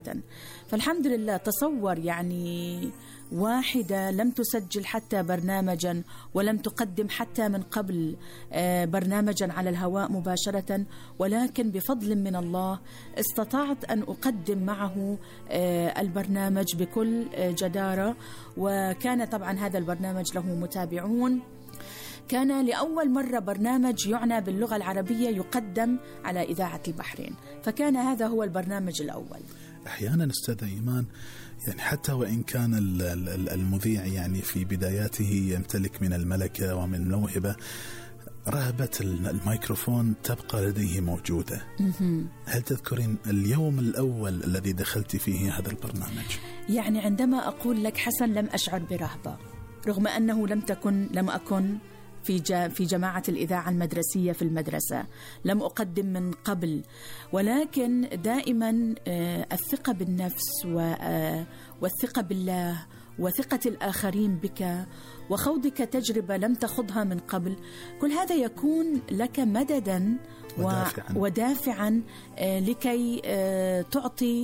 فالحمد لله. تصور يعني واحدة لم تسجل حتى برنامجا ولم تقدم حتى من قبل برنامجا على الهواء مباشرة، ولكن بفضل من الله استطعت أن أقدم معه البرنامج بكل جدارة. وكان طبعا هذا البرنامج له متابعون. كان لأول مرة برنامج يعنى باللغة العربية يقدم على إذاعة البحرين، فكان هذا هو البرنامج الأول. أحيانا أستاذ إيمان يعني حتى وإن كان المذيع يعني في بداياته يمتلك من الملكة ومن الموهبة، رهبة الميكروفون تبقى لديه موجودة. هل تذكرين اليوم الأول الذي دخلت فيه هذا البرنامج؟ يعني عندما أقول لك حسن لم أشعر برهبة، رغم أنه لم أكن في جماعة الإذاعة المدرسية في المدرسة، لم أقدم من قبل، ولكن دائما الثقة بالنفس والثقة بالله وثقة الآخرين بك وخوضك تجربة لم تخضها من قبل، كل هذا يكون لك مددا ودافعا لكي تعطي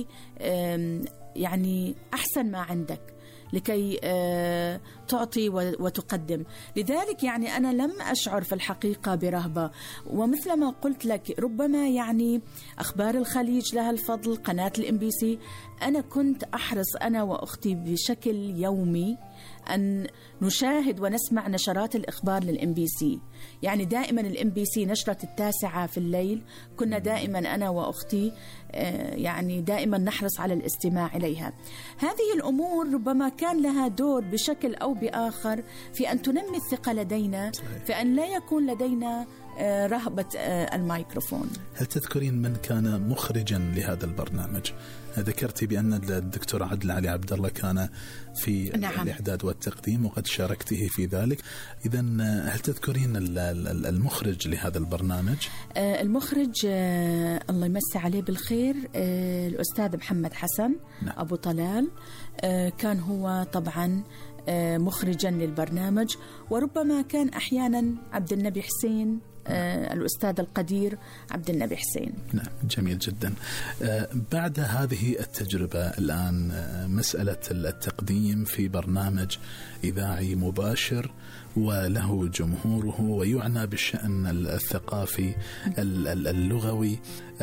يعني أحسن ما عندك، لكي تعطي وتقدم. لذلك يعني أنا لم أشعر في الحقيقة برهبة. ومثل ما قلت لك ربما يعني أخبار الخليج لها الفضل، قناة الMBC، أنا كنت أحرص أنا وأختي بشكل يومي أن نشاهد ونسمع نشرات الإخبار للMBC. يعني دائما الMBC نشرة 9 في الليل كنا دائما أنا وأختي يعني دائما نحرص على الاستماع إليها. هذه الأمور ربما كان لها دور بشكل أو بآخر في أن تنمي الثقة لدينا، في أن لا يكون لدينا رهبة الميكروفون. هل تذكرين من كان مخرجا لهذا البرنامج؟ ذكرتي بأن الدكتور عدل علي عبد الله كان في الإعداد والتقديم وقد شاركته في ذلك. إذن هل تذكرين المخرج لهذا البرنامج؟ المخرج الله يمسي عليه بالخير الأستاذ محمد حسن أبو طلال، كان هو طبعا مخرجا للبرنامج، وربما كان أحيانا عبد النبي حسين، الأستاذ القدير عبد النبي حسين. نعم، جميل جدا. بعد هذه التجربة الآن مسألة التقديم في برنامج إذاعي مباشر وله جمهوره ويعنى بالشأن الثقافي اللغوي،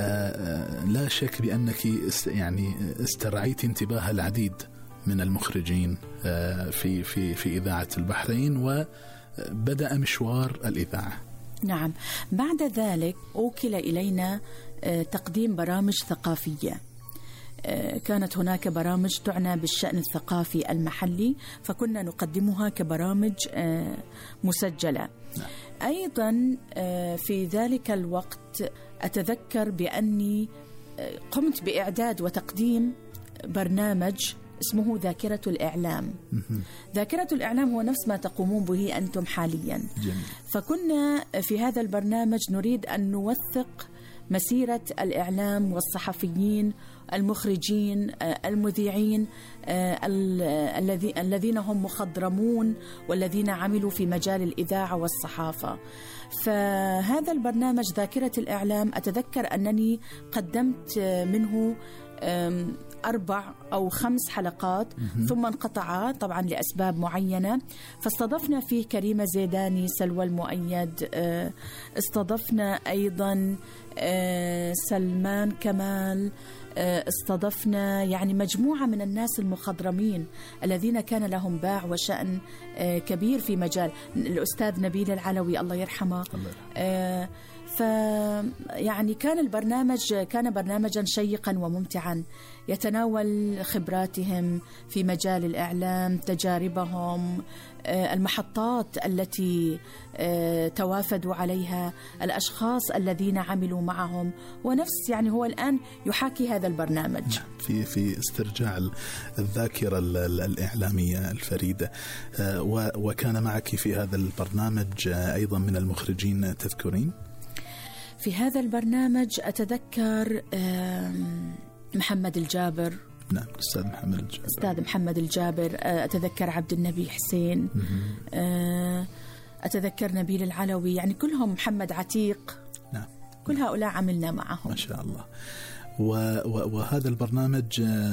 لا شك بأنك يعني استرعيت انتباه العديد من المخرجين في إذاعة البحرين وبدأ مشوار الإذاعة. نعم، بعد ذلك أوكل إلينا تقديم برامج ثقافية. كانت هناك برامج تعنى بالشأن الثقافي المحلي، فكنا نقدمها كبرامج مسجلة. أيضا في ذلك الوقت أتذكر بأني قمت بإعداد وتقديم برنامج اسمه ذاكرة الإعلام. ذاكرة الإعلام هو نفس ما تقومون به أنتم حاليا. جميل. فكنا في هذا البرنامج نريد أن نوثق مسيرة الإعلام والصحفيين المخرجين المذيعين الذين هم مخضرمون والذين عملوا في مجال الإذاعة والصحافة. فهذا البرنامج ذاكرة الإعلام أتذكر أنني قدمت منه 4 أو 5 حلقات ثم انقطع طبعا لأسباب معينة. فاستضفنا فيه كريمة زيداني، سلوى المؤيد، استضفنا أيضا سلمان كمال، استضفنا يعني مجموعة من الناس المخضرمين الذين كان لهم باع وشأن كبير في مجال. الأستاذ نبيل العلوي الله يرحمه. يعني كان برنامجا شيقا وممتعا يتناول خبراتهم في مجال الإعلام، تجاربهم، المحطات التي توافدوا عليها، الأشخاص الذين عملوا معهم، ونفس يعني هو الآن يحاكي هذا البرنامج في استرجاع الذاكرة الإعلامية الفريدة. وكان معك في هذا البرنامج أيضا من المخرجين تذكرين؟ في هذا البرنامج أتذكر محمد الجابر. نعم، أستاذ محمد الجابر. أتذكر عبد النبي حسين. أتذكر نبيل العلوي، يعني كلهم، محمد عتيق. نعم، كل هؤلاء عملنا معهم ما شاء الله. وهذا البرنامج